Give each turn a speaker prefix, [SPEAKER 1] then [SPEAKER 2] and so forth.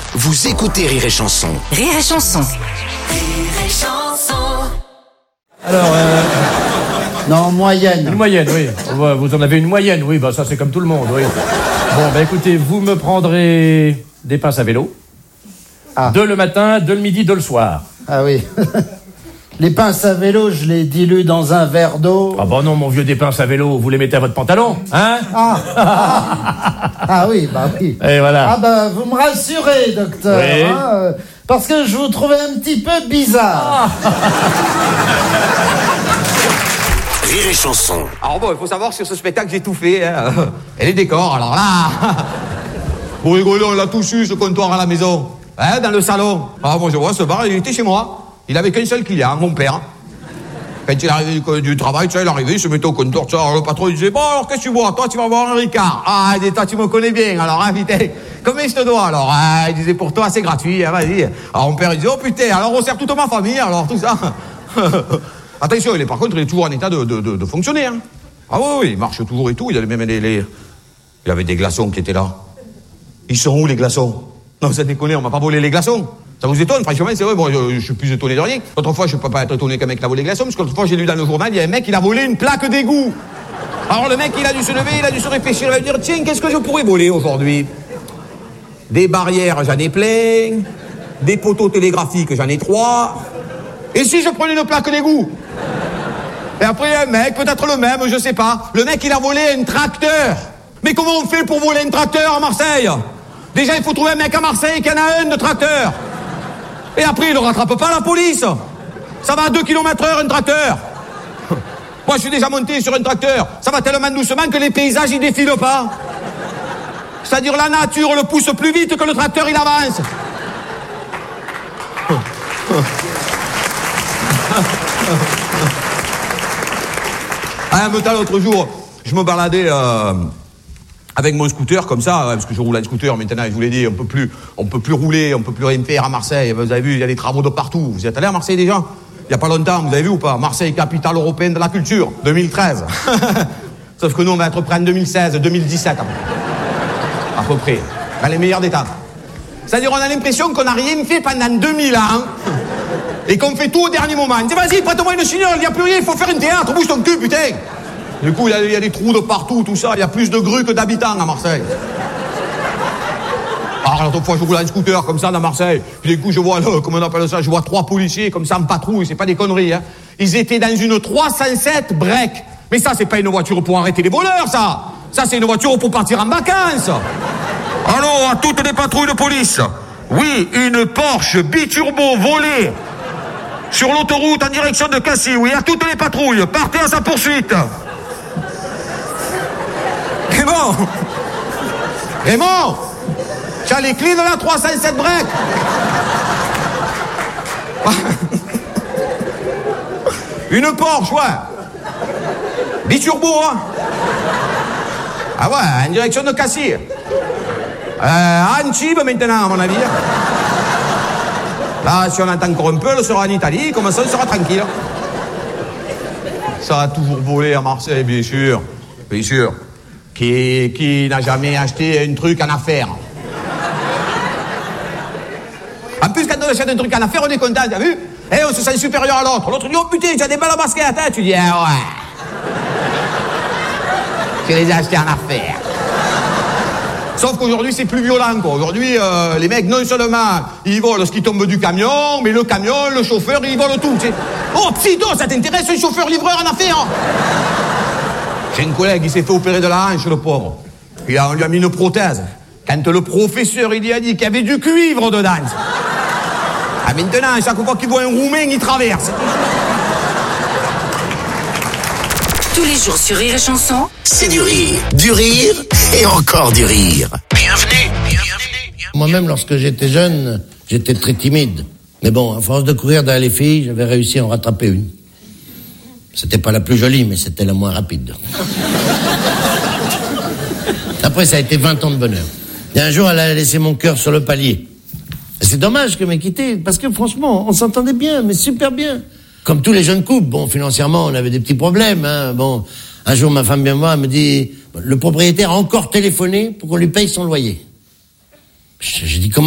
[SPEAKER 1] Vous écoutez Rire et Chanson.
[SPEAKER 2] Rire et Chanson.
[SPEAKER 3] Rire et Chanson.
[SPEAKER 4] Alors,
[SPEAKER 5] Non, moyenne.
[SPEAKER 4] une moyenne, oui. Vous en avez une moyenne, oui, bah ça c'est comme tout le monde, oui. Bon, bah écoutez, vous me prendrez des pinces à vélo.
[SPEAKER 5] Ah.
[SPEAKER 4] 2 le matin, 2 le midi, 2 le soir.
[SPEAKER 5] Ah oui. Les pinces à vélo, je les dilue dans un verre d'eau.
[SPEAKER 4] Ah bah non, mon vieux, des pinces à vélo, vous les mettez à votre pantalon, hein?
[SPEAKER 5] Ah oui, bah oui.
[SPEAKER 4] Et voilà.
[SPEAKER 5] Ah bah, vous me rassurez, docteur.
[SPEAKER 4] Oui.
[SPEAKER 5] Hein, parce que je vous trouvais un petit peu bizarre.
[SPEAKER 1] Rire et Chanson.
[SPEAKER 6] Alors bon, il faut savoir sur ce spectacle j'ai tout fait. Hein. Et les décors, alors là. Vous rigolez, on l'a tout su, ce comptoir à la maison. Hein, dans le salon. Ah bon, je vois ce bar, il était chez moi. Il avait qu'un seul client, mon père. Quand il arrivait du travail, tu sais, il arrivait, il se mettait au comptoir, tu sais, alors le patron il disait, bon alors qu'est-ce que tu bois? Toi tu vas boire un Ricard. Ah, il dit, toi tu me connais bien, alors hein, putain, combien je te dois alors? Ah, il disait, pour toi c'est gratuit, hein, vas-y. Alors mon père il disait, oh putain, alors on sert toute ma famille, alors tout ça. Attention, par contre, il est toujours en état de fonctionner. Hein. Ah oui, il marche toujours et tout. Il y a même il y avait des glaçons qui étaient là. Ils sont où, les glaçons? Non, ça déconne, on m'a pas volé les glaçons. Ça vous étonne? Franchement, c'est vrai, bon, je suis plus étonné de rien. L'autre fois, je peux pas être étonné qu'un mec a volé les glaçons, parce que l'autre fois, j'ai lu dans le journal, il y a un mec, il a volé une plaque d'égout. Alors le mec, il a dû se lever, il a dû se réfléchir, il va dire, tiens, qu'est-ce que je pourrais voler aujourd'hui? Des barrières, j'en ai plein. Des poteaux télégraphiques, j'en ai 3. Et si je prenais une plaque d'égout? Et après, un mec, peut-être le même, je sais pas. Le mec, il a volé un tracteur. Mais comment on fait pour voler un tracteur à Marseille? Déjà, il faut trouver un mec à Marseille qui en a un de tracteur. Et après, il ne rattrape pas la police. Ça va à 2 km/h, un tracteur. Moi, je suis déjà monté sur un tracteur. Ça va tellement doucement que les paysages, ils défilent pas. C'est-à-dire, la nature le pousse plus vite que le tracteur, il avance. Un peu l'autre jour, je me baladais avec mon scooter comme ça, parce que je roule un scooter maintenant, je vous l'ai dit, on peut plus rouler, on peut plus rien faire à Marseille. Vous avez vu, il y a des travaux de partout. Vous êtes allé à Marseille déjà? Il y a pas longtemps, vous avez vu ou pas? Marseille, capitale européenne de la culture, 2013. Sauf que nous, on va être prêts en 2016, 2017 à peu près, dans les meilleurs états. C'est-à-dire, on a l'impression qu'on n'a rien fait pendant 2000 ans. Et qu'on fait tout au dernier moment. On dit, vas-y, prête-moi une chignole, il n'y a plus rien, il faut faire un théâtre, bouge ton cul, putain. Du coup, il y a des trous de partout, tout ça. Il y a plus de grues que d'habitants à Marseille. Alors, l'autre fois, je roule un scooter comme ça dans Marseille. Puis du coup, je vois, comment on appelle ça, je vois 3 policiers comme ça en patrouille, c'est pas des conneries, hein. Ils étaient dans une 307 break. Mais ça, c'est pas une voiture pour arrêter les voleurs, ça. Ça, c'est une voiture pour partir en vacances. Alors, à toutes les patrouilles de police. Oui, une Porsche biturbo volée sur l'autoroute en direction de Cassis. Oui, à toutes les patrouilles, partez à sa poursuite. Raymond, tu as les clés de la 307 break. Une Porsche, ouais. Biturbo, hein. Ah ouais, en direction de Cassis. Antibes maintenant, à mon avis. Là, si on entend encore un peu, elle sera en Italie, comme ça, on sera tranquille. Ça a toujours volé à Marseille, bien sûr. Bien sûr. Qui n'a jamais acheté un truc en affaires? En plus, quand on achète un truc en affaires, on est content, t'as vu? Et on se sent supérieur à l'autre. L'autre dit, oh putain, tu as des balles à basket, hein? Tu dis, ah ouais. Je les ai achetés en affaires. Sauf qu'aujourd'hui, c'est plus violent, quoi. Aujourd'hui, les mecs, non seulement, ils volent ce qui tombe du camion, mais le camion, le chauffeur, ils volent tout, tu sais. Oh, pseudo, ça t'intéresse, un chauffeur-livreur en affaires? J'ai un collègue, il s'est fait opérer de la hanche, le pauvre. On lui a mis une prothèse. Quand le professeur, il lui a dit qu'il y avait du cuivre dedans. Ah, maintenant, chaque fois qu'il voit un Roumain, il traverse.
[SPEAKER 2] Tous les jours sur Rire et Chanson.
[SPEAKER 1] C'est du rire et encore du rire. Bienvenue.
[SPEAKER 5] Moi-même, lorsque j'étais jeune, j'étais très timide. Mais bon, à force de courir derrière les filles, j'avais réussi à en rattraper une. C'était pas la plus jolie, mais c'était la moins rapide. Après, ça a été 20 ans de bonheur. Et un jour, elle a laissé mon cœur sur le palier. C'est dommage qu'elle m'ait quitté, parce que franchement, on s'entendait bien, mais super bien. Comme tous les jeunes couples, bon, financièrement, on avait des petits problèmes, hein. Bon, un jour, ma femme vient me voir, elle me dit, le propriétaire a encore téléphoné pour qu'on lui paye son loyer. J'ai dit, comment